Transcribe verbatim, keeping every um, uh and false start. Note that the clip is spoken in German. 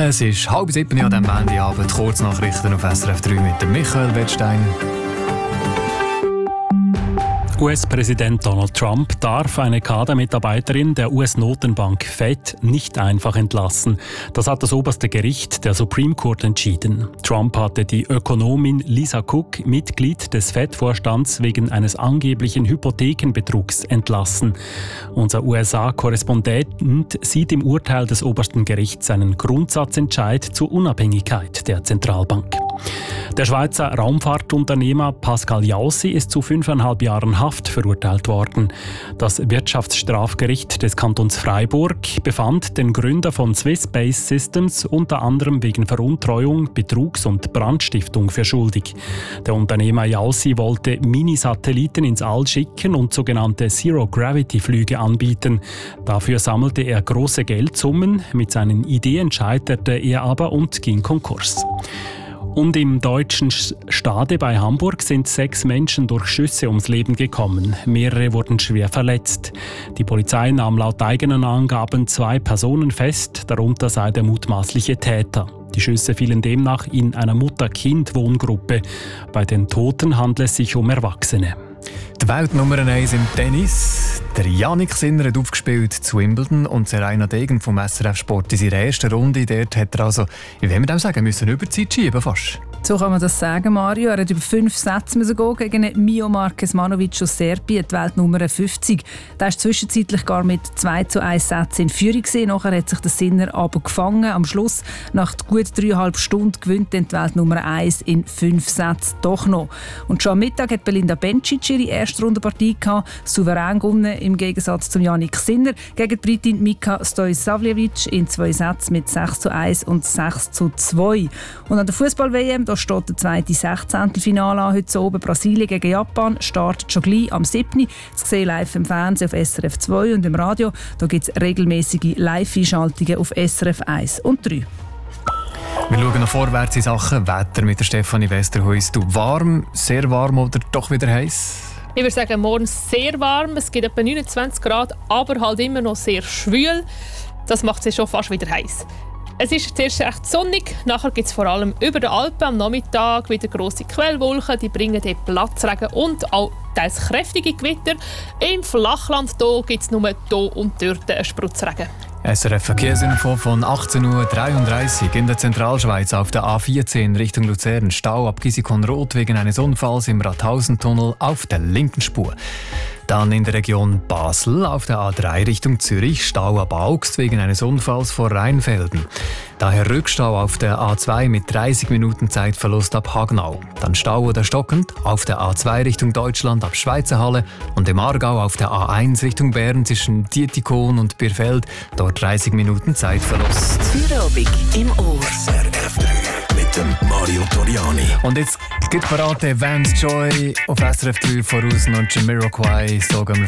Es ist halb sieben an diesem Montagabend. Kurznachrichten auf S R F drei mit dem Michael Wettstein. U S-Präsident Donald Trump darf eine Kadermitarbeiterin der U S-Notenbank Fed nicht einfach entlassen. Das hat das oberste Gericht, der Supreme Court, entschieden. Trump hatte die Ökonomin Lisa Cook, Mitglied des Fed-Vorstands, wegen eines angeblichen Hypothekenbetrugs entlassen. Unser U S A-Korrespondent sieht im Urteil des obersten Gerichts einen Grundsatzentscheid zur Unabhängigkeit der Zentralbank. Der Schweizer Raumfahrtunternehmer Pascal Jaussi ist zu fünfeinhalb Jahren Haft verurteilt worden. Das Wirtschaftsstrafgericht des Kantons Freiburg befand den Gründer von Swiss Space Systems unter anderem wegen Veruntreuung, Betrugs- und Brandstiftung für schuldig. Der Unternehmer Jaussi wollte Mini-Satelliten ins All schicken und sogenannte Zero-Gravity-Flüge anbieten. Dafür sammelte er große Geldsummen. Mit seinen Ideen scheiterte er aber und ging Konkurs. Und im deutschen Stade bei Hamburg sind sechs Menschen durch Schüsse ums Leben gekommen. Mehrere wurden schwer verletzt. Die Polizei nahm laut eigenen Angaben zwei Personen fest, darunter sei der mutmaßliche Täter. Die Schüsse fielen demnach in einer Mutter-Kind-Wohngruppe. Bei den Toten handelt es sich um Erwachsene. Die Weltnummer eins im Tennis. Der Jannik Sinner hat aufgespielt zu Wimbledon und Serena Degen vom S R F Sport in seiner ersten Runde. Dort hat er also, wie will man dem sagen, müssen Überzeit schieben fast. So kann man das sagen, Mario. Er hat über fünf Sätze müssen gehen gegen Miomir Kecmanovic aus Serbien, die Weltnummer fünfzig. Der ist zwischenzeitlich gar mit zwei zu eins Sätzen in Führung gewesen. Nachher hat sich der Sinner aber gefangen. Am Schluss, nach gut dreieinhalb Stunden, gewinnt dann die Weltnummer eins in fünf Sätzen doch noch. Und schon am Mittag hat Belinda Bencic ihre erste Rundenpartie gehabt, souverän gewonnen im Gegensatz zum Jannik Sinner gegen die Britin Mika Stojsavljevic in zwei Sätzen mit sechs zu eins und sechs zu zwei. Und an der Fußball-W M da steht der zweite Sechzehntelfinale an heute oben. Brasilien gegen Japan startet schon gleich am siebten Zu sehen live im Fernsehen auf S R F zwei und im Radio. Da gibt es regelmäßige Live-Einschaltungen auf S R F eins und drei. Wir schauen noch vorwärts in Sachen Wetter mit der Stefanie Westerhuis. Du warm, sehr warm oder doch wieder heiß? Ich würde sagen, morgen sehr warm. Es gibt etwa neunundzwanzig Grad, aber halt immer noch sehr schwül. Das macht es schon fast wieder heiß. Es ist zuerst recht sonnig, nachher gibt es vor allem über den Alpen am Nachmittag wieder grosse Quellwolken, die bringen dort Platzregen und auch teils kräftige Gewitter. Im Flachland gibt es nur hier und dort einen Spritzregen. S R F Verkehrsinfo von achtzehn Uhr dreiunddreißig in der Zentralschweiz auf der A vierzehn Richtung Luzern. Stau ab Gisikon-Rot wegen eines Unfalls im Rathausentunnel auf der linken Spur. Dann in der Region Basel auf der A drei Richtung Zürich Stau ab Augst wegen eines Unfalls vor Rheinfelden. Daher Rückstau auf der A zwei mit dreißig Minuten Zeitverlust ab Hagnau. Dann Stau oder stockend auf der A zwei Richtung Deutschland ab Schweizerhalle und im Aargau auf der A eins Richtung Bern zwischen Dietikon und Birfeld. Dort dreißig Minuten Zeitverlust. Feierabend im Ohr. S R F drei mit dem Mario Toriani. Und jetzt gibt es parate Vance Joy auf S R F drei voraus und Jamiroquai. So gehen wir